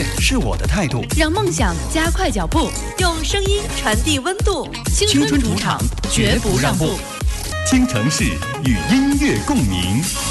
乐是我的态度， 让梦想加快脚步， 用声音传递温度。 青春主场绝不让步。 京城市与音乐共鸣。